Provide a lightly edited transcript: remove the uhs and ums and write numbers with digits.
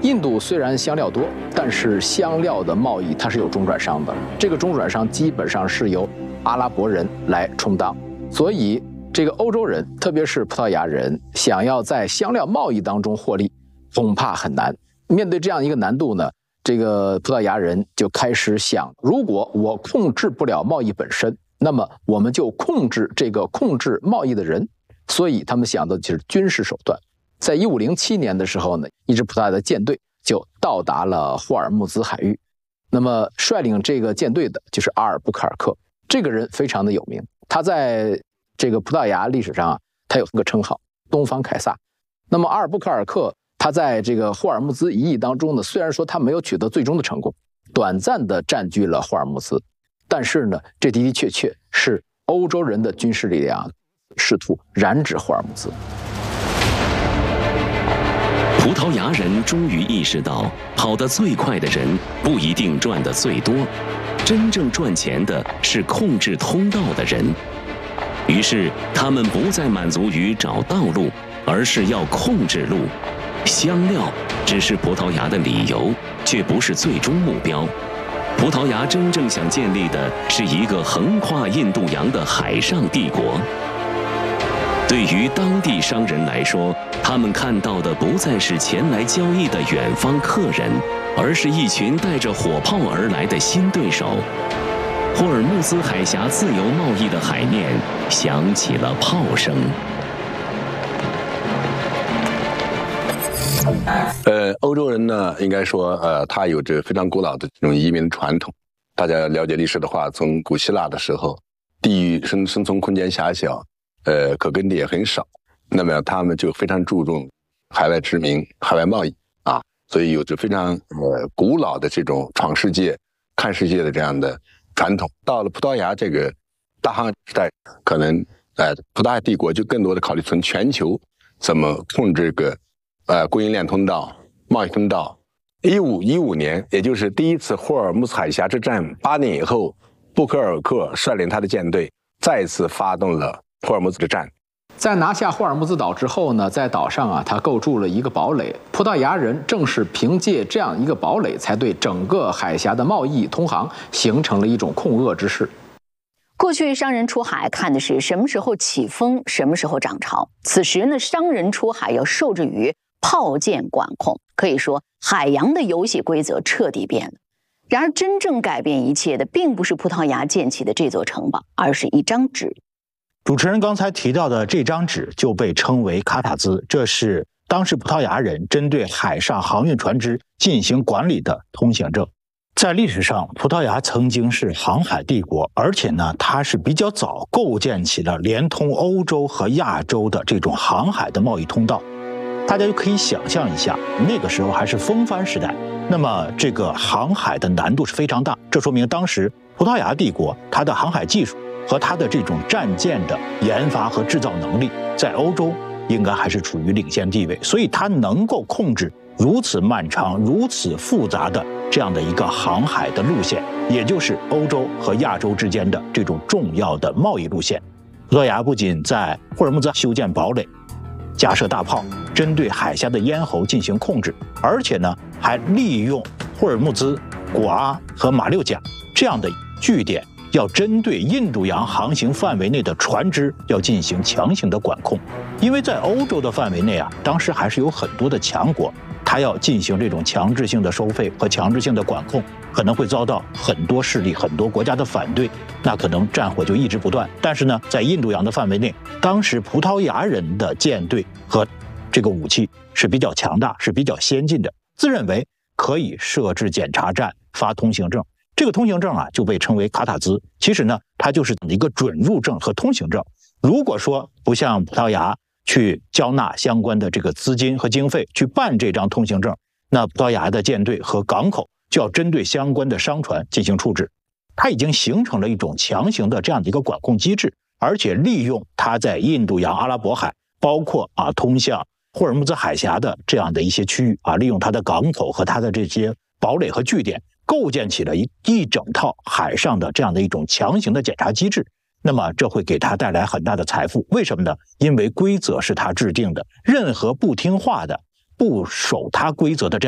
印度虽然香料多，但是香料的贸易它是有中转商的，这个中转商基本上是由阿拉伯人来充当，所以这个欧洲人，特别是葡萄牙人，想要在香料贸易当中获利，恐怕很难。面对这样一个难度呢，这个葡萄牙人就开始想，如果我控制不了贸易本身，那么我们就控制这个控制贸易的人，所以他们想的就是军事手段。在1507年的时候呢，一支葡萄牙的舰队就到达了霍尔木兹海域。那么率领这个舰队的就是阿尔布克尔克，这个人非常的有名，他在这个葡萄牙历史上他有个称号东方凯撒。那么阿尔布克尔克他在这个霍尔木兹一役当中呢，虽然说他没有取得最终的成功，短暂的占据了霍尔木兹，但是呢，这的的确确是欧洲人的军事力量试图染指霍尔木兹。 葡萄牙人终于意识到，跑得最快的人不一定赚得最多，真正赚钱的是控制通道的人。于是，他们不再满足于找道路，而是要控制路。香料只是葡萄牙的理由，却不是最终目标。葡萄牙真正想建立的是一个横跨印度洋的海上帝国。对于当地商人来说，他们看到的不再是前来交易的远方客人，而是一群带着火炮而来的新对手。霍尔木兹海峡自由贸易的海面响起了炮声。 欧洲人呢，应该说，他有着非常古老的这种移民传统。大家了解历史的话，从古希腊的时候，地域生存空间狭小，可耕地也很少，那么他们就非常注重海外殖民、海外贸易啊，所以有着非常古老的这种闯世界、看世界的这样的传统。到了葡萄牙这个大航海时代，可能葡萄牙帝国就更多的考虑从全球怎么控制个供应链通道、贸易通道。1515年，也就是第一次霍尔木兹海峡之战8年以后，布克尔克率领他的舰队再次发动了霍尔木兹之战。 在拿下霍尔木兹岛之后呢，在岛上啊，他构筑了一个堡垒。葡萄牙人正是凭借这样一个堡垒，才对整个海峡的贸易通航形成了一种控遏之势。 过去商人出海看的是什么时候起风，什么时候涨潮。此时呢，商人出海要受制于炮舰管控，可以说海洋的游戏规则彻底变了。然而，真正改变一切的，并不是葡萄牙建起的这座城堡，而是一张纸。 主持人刚才提到的这张纸就被称为卡塔兹，这是当时葡萄牙人针对海上航运船只进行管理的通行证。在历史上，葡萄牙曾经是航海帝国，而且呢，它是比较早构建起了连通欧洲和亚洲的这种航海的贸易通道。大家就可以想象一下，那个时候还是风帆时代，那么这个航海的难度是非常大。这说明当时葡萄牙帝国它的航海技术和它的这种战舰的研发和制造能力，在欧洲应该还是处于领先地位，所以它能够控制如此漫长、如此复杂的这样的一个航海的路线，也就是欧洲和亚洲之间的这种重要的贸易路线。葡萄牙不仅在霍尔木兹修建堡垒、架设大炮，针对海峡的咽喉进行控制，而且呢，还利用霍尔木兹、果阿和马六甲这样的据点，要针对印度洋航行范围内的船只要进行强行的管控。因为在欧洲的范围内啊，当时还是有很多的强国，它要进行这种强制性的收费和强制性的管控，可能会遭到很多势力、很多国家的反对，那可能战火就一直不断。但是呢，在印度洋的范围内，当时葡萄牙人的舰队和这个武器是比较强大、是比较先进的，自认为可以设置检查站、发通行证。这个通行证啊，就被称为卡塔兹。其实呢，它就是一个准入证和通行证。如果说不像葡萄牙去交纳相关的这个资金和经费去办这张通行证，那葡萄牙的舰队和港口就要针对相关的商船进行处置。它已经形成了一种强行的这样的一个管控机制，而且利用它在印度洋、阿拉伯海，包括通向霍尔木兹海峡的这样的一些区域利用它的港口和它的这些堡垒和据点，构建起了一整套海上的这样的一种强行的检查机制。那么这会给他带来很大的财富，为什么呢？因为规则是他制定的，任何不听话的、不守他规则的这样